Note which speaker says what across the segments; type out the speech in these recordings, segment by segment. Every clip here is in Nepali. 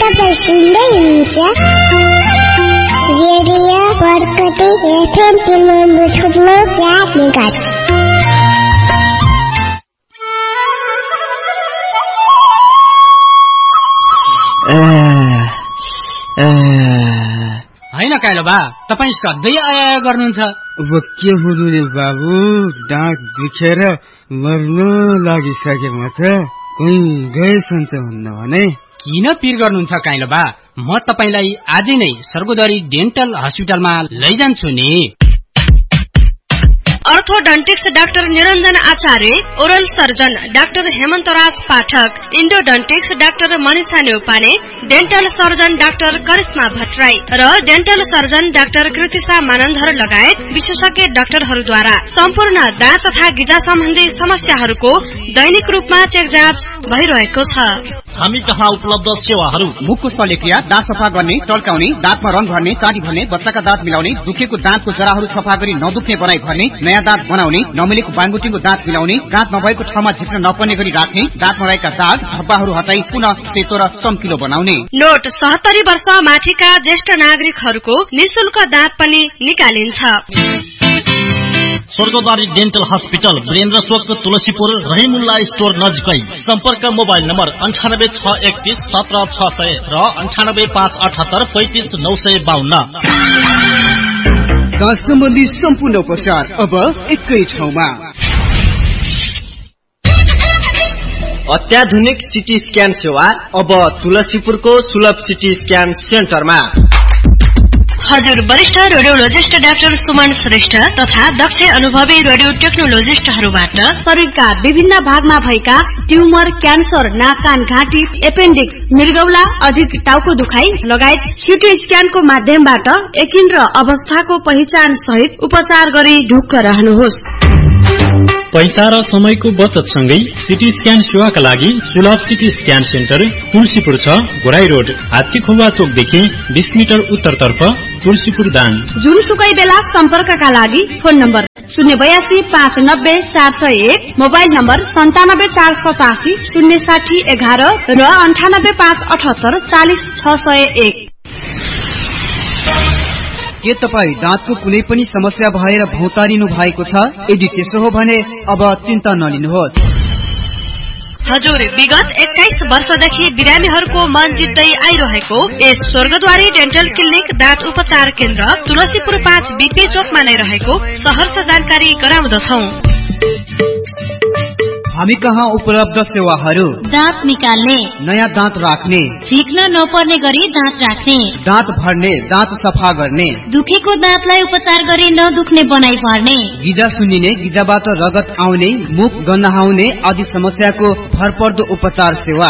Speaker 1: तपाईं सुन्दै हुनुहुन्छ रेडियो बरकती एफएम 93.4 मेगाहर्ज।
Speaker 2: हैन काइलो बा, तपाईँ सधैँ आया गर्नुहुन्छ।
Speaker 3: अब के हुनु रे बाबु, दाँत दुखेर मर्न लागिसके म त। कोही गए सन्च हुन्न भने।
Speaker 2: किन पिर गर्नुहुन्छ काइलो बा, म तपाईलाई आजै नै सर्गोदरी डेन्टल हस्पिटलमा लैजान्छु नि।
Speaker 4: अर्थोडन्टिक्स डाक्टर निरञ्जन आचार्य, ओरल सर्जन डाक्टर हेमन्तराज पाठक, इन्डोडन्टिक्स doctor Manisha Neupane, dental surgeon doctor Karishma Bhattarai र dental surgeon doctor Kritisha Manandhar लगायत विशेषज्ञ डाक्टरहरूद्वारा सम्पूर्ण दाँत तथा गिजा सम्बन्धी समस्याहरूको दैनिक रूपमा चेक जाँच भइरहेको छ।
Speaker 5: हामी कहाँ उपलब्ध सेवाहरू:
Speaker 6: मुखको शल्यक्रिया, दाँत सफा गर्ने, टल्काउने, दाँतमा रङ भर्ने, चाटी भर्ने, बच्चाका दाँत मिलाउने, दुखेको दाँतको जराहरू सफा गरी नदुख्ने बनाई भर्ने, नयाँ दाँत बनाउने, नमिलेको बाङबुटिङको दाँत मिलाउने, दाँत नभएको ठाउँमा झिक्न नपर्ने गरी राख्ने, दाँतमा रहेका दाग धब्बाहरू हटाई पुनः सेतो र चम्किलो बनाउने।
Speaker 4: नोट: 70 वर्ष माथिका ज्येष्ठ नागरिकहरूको निशुल्क दाँत पनि निकालिन्छ।
Speaker 5: स्वर्गद्वारी डेन्टल हस्पिटल, वीरेन्द्र चोक, तुलसीपुर, रहिमुल्ला स्टोर नजिकै। सम्पर्क मोबाइल नम्बर 9861317600 र 9858835952।
Speaker 6: दाँत सम्बन्धी सम्पूर्ण उपचार अब एकै ठाउँमा।
Speaker 7: अत्याधुनिक सिटी स्क्यान सेवा अब तुलसीपुरको सुलभ सिटी स्क्यान सेन्टरमा।
Speaker 4: हजुर वरिष्ठ रेडियोलोजिस्ट डाक्टर सुमन श्रेष्ठ तथा दक्ष अनुभवी रेडियो टेक्नोलोजिस्टहरूबाट शरीरका विभिन्न भागमा भएका ट्युमर, क्यान्सर, नाक कान घाँटी, एपेन्डिक्स, मृगौला, अधिक टाउको दुखाइ लगायत सिटी स्क्यानको माध्यमबाट एकिन र अवस्थाको पहिचान सहित उपचार गरी ढुक्क रहनुहोस्।
Speaker 8: पैसा र समयको बचत सँगै सिटी स्क्यान सेवाका लागि सुलभ सिटी स्क्यान सेन्टर तुलसीपुर छ, घोराई रोड, हात्तीखोवा चोकदेखि 20 मिटर उत्तरतर्फ, तुलसीपुर दाङ।
Speaker 4: जुनसुकै बेला सम्पर्कका लागि फोन नम्बर 082 590 401, मोबाइल नम्बर 97 487 060 11 र 98 578 40 601।
Speaker 6: के तपाईँ दाँतको कुनै पनि समस्या भएर भौतारिनु भएको छ? यदि त्यसो हो भने अब चिन्ता नलिनुहोस्।
Speaker 4: हजुर विगत 21 वर्षदेखि बिरामीहरूको मन जित्दै आइरहेको यस स्वर्गद्वारी डेन्टल क्लिनिक दाँत उपचार केन्द्र तुलसीपुर 5 बीपी चोकमा नै रहेको सहर्ष जानकारी गराउँदछौं।
Speaker 6: हामी कहाँ उपलब्ध सेवाहरू:
Speaker 9: दाँत निकाल्ने,
Speaker 6: नयाँ दाँत राख्ने,
Speaker 9: झिक्न नपर्ने गरी दाँत राख्ने,
Speaker 6: दाँत भर्ने, दाँत सफा गर्ने,
Speaker 9: दुखेको दाँतलाई उपचार गरी नदुख्ने बनाई भर्ने,
Speaker 6: गिजा सुन्निने, गिजाबाट रगत आउने, मुख गन्हाउने आदि समस्याको भरपर्दो उपचार सेवा।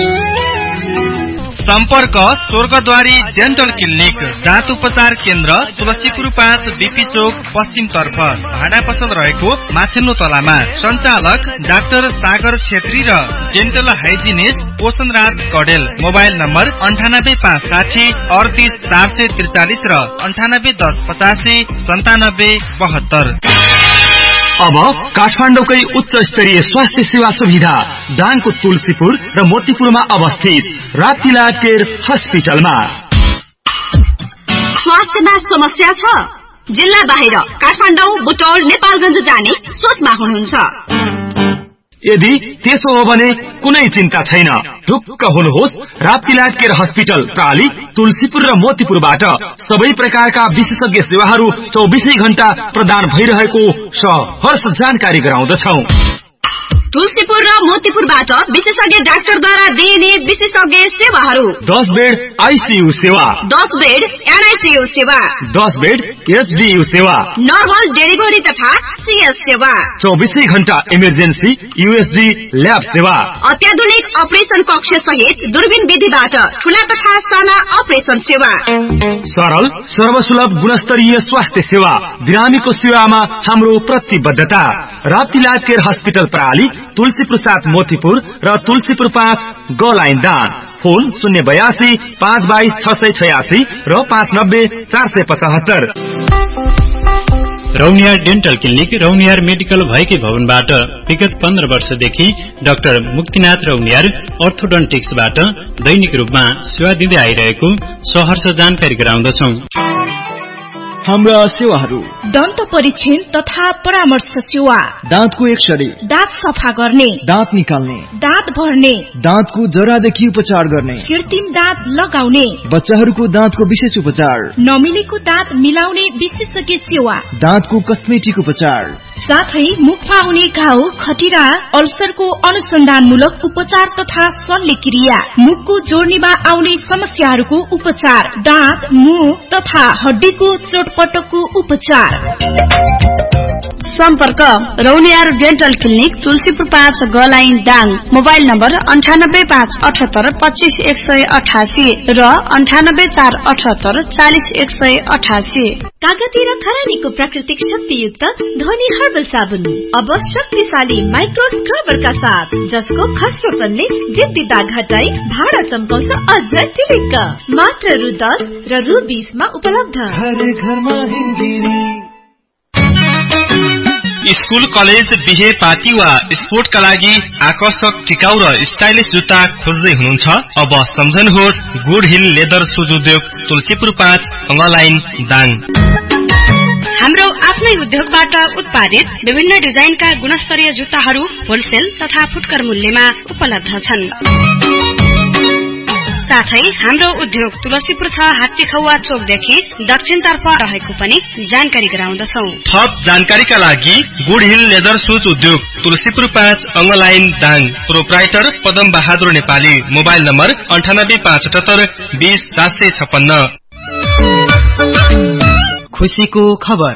Speaker 10: सम्पर्क स्वर्गद्वारी डेन्टल क्लिनिक दाँत उपचार केन्द्र तुलसीपुर 5 बीपी चोक पश्चिम तर्फ, भाडा पसल रहेको माथिल्लो तलामा। सञ्चालक डाक्टर सागर छेत्री र डेन्टल हाइजिनिस्ट पोषण राज कडेल। मोबाइल नम्बर 98 560 38 443 र 98 10 85 97 72।
Speaker 11: अब काठमाडौँकै उच्च स्तरीय स्वास्थ्य सेवा सुविधा दाङको तुलसीपुर र मोतीपुरमा अवस्थित राप्तीलाल केयर हस्पिटलमा।
Speaker 4: स्वास्थ्यमा समस्या छ? जिल्ला बाहिर काठमाडौँ, बुटौल, नेपालगञ्ज जाने सोचमा हुनुहुन्छ?
Speaker 11: यदि त्यसो हो भने कुनै चिन्ता छैन। ढुक्क हुनुहोस्, राप्तीलाल केयर हस्पिटल प्राली, तुलसीपुर र मोतीपुरबाट सबै प्रकारका विशेषज्ञ सेवाहरू 24 घण्टा प्रदान भइरहेको सहर्ष जानकारी गराउँदछौ।
Speaker 4: तुलसीपुर र मोतीपुरबाट विशेषज्ञ डाक्टरद्वारा दिइने विशेषज्ञ सेवाहरू:
Speaker 11: 10 बेड आईसीयू सेवा,
Speaker 4: 10 बेड एनआईसीयू सेवा,
Speaker 11: 10 बेड एसडीयू सेवा,
Speaker 4: नर्मल डेलिभरी तथा सीएस सेवा,
Speaker 11: 24 घण्टा इमर्जेन्सी यूएसजी ल्याब सेवा,
Speaker 4: अत्याधुनिक अपरेसन कक्ष सहित दूरबीन विधिबाट ठूला तथा साना अपरेसन सेवा,
Speaker 11: सरल सर्वसुलभ गुणस्तरीय स्वास्थ्य सेवा। बिरामीको सेवामा हाम्रो प्रतिबद्धता। राप्तीलाल केयर हस्पिटल प्राली, तुलसीपुर 7 मोतीपुर र तुलसीपुर 5 गलाइन दाङ। फोन 082 522 686 र 590 475।
Speaker 8: Rauniyar dental clinic Rauniyar medical भएकै भवनबाट विगत 15 वर्षदेखि डाक्टर मुक्तिनाथ रौनियार अर्थोडन्टिक्सबाट दैनिक रूपमा सेवा दिँदै आइरहेको सहर्ष जानकारी गराउँदछौं।
Speaker 12: हाम्रा सेवाहरू:
Speaker 13: दन्त परीक्षण तथा परामर्श सेवा,
Speaker 12: दाँतको एक्सरे,
Speaker 13: दाँत सफा गर्ने,
Speaker 12: दाँत निकाल्ने,
Speaker 13: दाँत भर्ने,
Speaker 12: दाँतको जरादेखि उपचार गर्ने,
Speaker 13: कृत्रिम दाँत लगाउने,
Speaker 12: बच्चाहरूको दाँतको विशेष उपचार,
Speaker 13: नमिलेको दाँत मिलाउने विशेषज्ञ सेवा,
Speaker 12: दाँतको कस्मेटिक उपचार,
Speaker 13: साथै मुखमा हुने घाउ, खटिरा, अल्सरको अनुसन्धानमूलक उपचार तथा शल्यक्रिया, मुखको जोड्नीमा आउने समस्याहरूको उपचार, दाँत, मुख तथा हड्डीको चोटपटकको उपचार।
Speaker 4: सम्पर्क Rauniyar dental clinic Tulsipur 5 गलाइन Dang. Mobile number 9857825188 र 9847844188।
Speaker 14: कागती र खरानीको प्राकृतिक शक्तियुक्त ध्वनि हर्बल साबुन अब शक्तिशाली माइक्रो स्क्रबरका साथ, जसको खस्रोपनले जिद्दी दाग हटाई भाडा चम्काउँछ अझ टिलिक्क। मात्र रु 10 र रु 20 मा उपलब्ध।
Speaker 10: स्कूल, कलेज, बिहे, पार्टी वा स्पोर्टका लागि आकर्षक, टिकाउ र स्टाइलिश जुत्ता खोज्दै हुनुहुन्छ? अब सम्झनुहोस् गुड हिल लेदर सुज उद्योग, तुलसीपुर 5 लाइन दाङ।
Speaker 4: हाम्रो आफ्नै उद्योगबाट उत्पादित विभिन्न डिजाइनका गुणस्तरीय जुत्ताहरू होलसेल तथा फुटकर मूल्यमा उपलब्ध छन्। साथै हाम्रो उद्योग तुलसीपुर 6 हात्तीखौवा चोकदेखि दक्षिणतर्फ रहेको पनि जानकारी गराउँदछौ।
Speaker 10: थप जानकारीका लागि गुड हिल लेदर सुज उद्योग, Tulsipur 5 line Dang. Proprietor Padam Bahadur Nepali. Mobile number 9857200756।
Speaker 6: खुसीको खबर।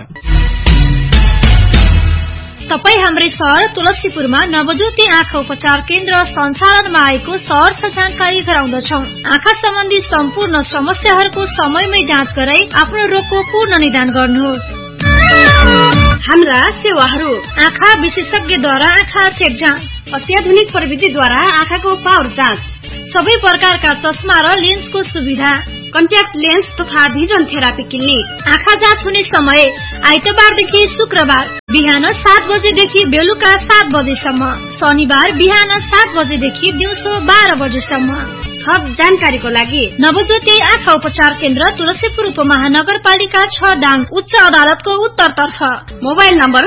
Speaker 14: तपाई हाम्रै सहर तुलसीपुरमा नवज्योति आँखा उपचार केन्द्र सञ्चालनमा आएको सहर्ष जानकारी गराउँदछौ। आँखा सम्बन्धी सम्पूर्ण समस्याहरूको समयमै जाँच गराई आफ्नो रोगको पूर्ण निदान गर्नुहोस्।
Speaker 4: हाम्रा सेवाहरू:
Speaker 14: आँखा विशेषज्ञद्वारा आँखा चेक जाँच,
Speaker 4: अत्याधुनिक प्रविधिद्वारा आँखाको पावर जाँच,
Speaker 14: सबै प्रकारका चस्मा र लेन्सको सुविधा,
Speaker 4: कन्ट्याक्ट लेन्स तथा भिजन थेरापी क्लिनिक।
Speaker 14: आँखा जाँच हुने समय आइतबारदेखि शुक्रबार बिहान 7 बजेदेखि बेलुका 7 बजेसम्म, शनिबार बिहान 7 बजेदेखि दिउँसो 12 बजेसम्म।
Speaker 4: थप जानकारीको लागि
Speaker 14: नवज्योति आँखा उपचार केन्द्र तुलसीपुर उपमहानगरपालिका 6 दाङ, उच्च अदालतको उत्तरतर्फ।
Speaker 4: मोबाइल नम्बर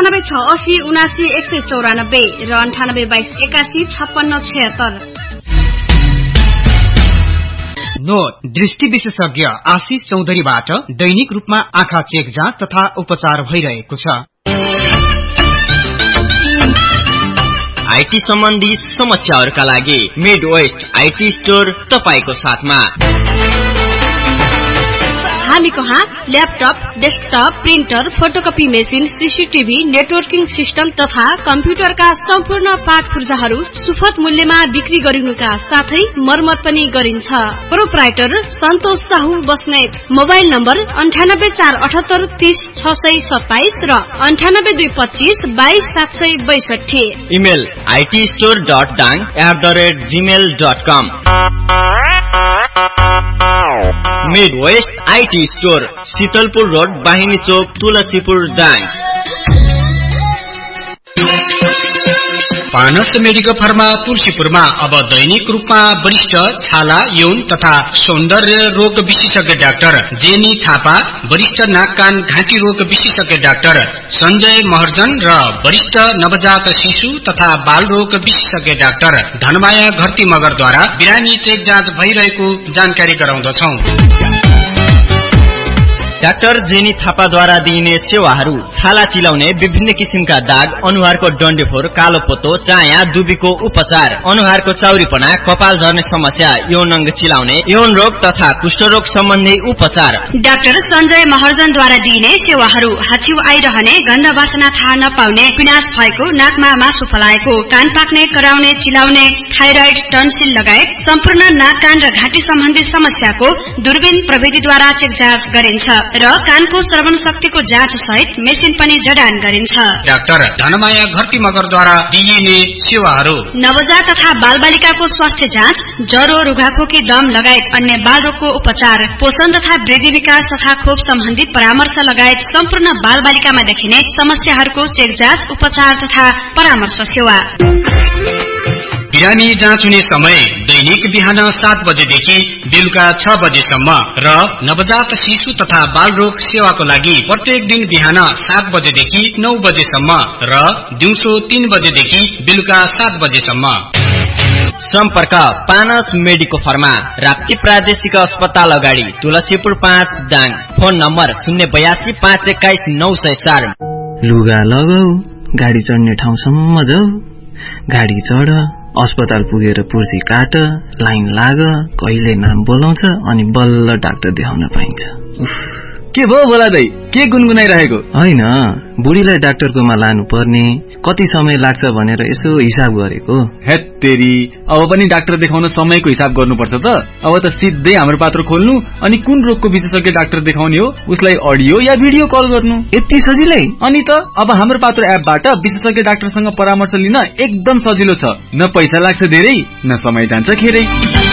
Speaker 4: 9868071194 र 9822815676।
Speaker 6: नोट: दृष्टि विशेषज्ञ आशिष चौधरीबाट दैनिक रूपमा आँखा चेक जाँच तथा उपचार भइरहेको छ।
Speaker 7: आईटी सम्बन्धी समस्याहरूका लागि मिड वेस्ट आईटी स्टोर तपाईको साथमा।
Speaker 4: हामी कहाँ laptop, desktop, printer, photocopy machine, CCTV, networking system तथा कम्प्युटरका सम्पूर्ण पाठ पूर्जाहरू सुपथ मूल्यमा बिक्री गरिनुका साथै मर्मत पनि गरिन्छ। प्रोप्राइटर सन्तोष साहु बस्नेत। मोबाइल नम्बर 9848830627 र 9822522762।
Speaker 7: Email itstore.dang@gmail.com। Mid West IT store, Sheetalpur road, बाहिनी Chowk, Tulsipur Dang.
Speaker 2: पानस medical pharma तुलसीपुरमा अब दैनिक रूपमा वरिष्ठ छाला, यौन तथा सौन्दर्य रोग विशेषज्ञ डाक्टर जेनी थापा, वरिष्ठ नाक कान घाँटी रोग विशेषज्ञ डाक्टर सञ्जय महर्जन र वरिष्ठ नवजात शिशु तथा बाल रोग विशेषज्ञ डाक्टर धनमाया घरती मगरद्वारा बिरामी चेक जाँच भइरहेको जानकारी गराउँदछौ।
Speaker 7: डाक्टर जेनी थापाद्वारा दिइने सेवाहरू: छाला चिलाउने, विभिन्न किसिमका दाग, अनुहारको डन्डेफोर, कालोपोतो, चाया, दुबीको उपचार, अनुहारको चाउरीपना, कपाल झर्ने समस्या, यौन अङ्ग चिलाउने, यौन रोग तथा कुष्ठरोग सम्बन्धी उपचार।
Speaker 4: डाक्टर सञ्जय महर्जनद्वारा दिइने सेवाहरू: हाछिउ आइरहने, गन्ध वासना थाहा नपाउने, पिनास भएको, नाकमा मासु फलाएको, कान पाक्ने, कराउने, चिलाउने, थाइरोइड, टन्सिल लगायत सम्पूर्ण नाक कान र घाँटी सम्बन्धी समस्याको दूरबीन प्रविधिद्वारा चेक जाँच गरिन्छ। र कानको श्रवण शक्तिको जाँच सहित मेसिन पनि जडान गरिन्छ।
Speaker 2: डाक्टर धनमाया घरती मगरद्वारा दिइने सेवाहरू:
Speaker 4: नवजात तथा बालबालिकाको स्वास्थ्य जाँच, ज्वरो, रुघाखोकी, दम लगायत अन्य बाल रोगको उपचार, पोषण तथा वृद्धि विकास तथा खोप सम्बन्धी परामर्श लगायत सम्पूर्ण बालबालिकामा देखिने समस्याहरूको चेक जाँच, उपचार तथा परामर्श सेवा।
Speaker 2: बिरामी जाँच हुने समय दैनिक बिहान 7 बजेदेखि बेलुका 6 बजेसम्म र नवजात शिशु तथा बाल रोग सेवाको लागि प्रत्येक दिन बिहान 7 बजेदेखि 9 बजेसम्म र दिउँसो 3 बजेदेखि बेलुका 7 बजेसम्म।
Speaker 7: सम्पर्क पानस मेडिको फर्मा, राप्ती प्रादेशिक अस्पताल अगाडि, तुलसीपुर 5 दाङ। Phone number 082 521 904।
Speaker 15: लुगा लगाऊ, गाडी चढ्ने ठाउँसम्म जाऊ, गाडी चढ, अस्पताल पुगेर पुर्जी काट, लाइन लाग, कहिले नाम बोलाउँछ अनि बल्ल डाक्टर देखाउन पाइन्छ।
Speaker 12: के भो बोला दाइ, के गुनगुनाइरहेको?
Speaker 15: होइन, बुढीलाई डाक्टरकोमा लानु पर्ने, कति समय लाग्छ भनेर यसो हिसाब गरेको।
Speaker 12: हेत्तेरी, अब पनि डाक्टर देखाउन समयको हिसाब गर्नुपर्छ त। अब त सिधै हाम्रो पात्र खोल्नु अनि कुन रोगको विशेषज्ञ डाक्टर देखाउने हो उसलाई अडियो या भिडियो कल गर्नु,
Speaker 15: यति सजिलै।
Speaker 12: अनि त अब हाम्रो पात्र एपबाट विशेषज्ञ डाक्टरसँग परामर्श लिन एकदम सजिलो छ। न पैसा लाग्छ धेरै, न समय जान्छ खेरै।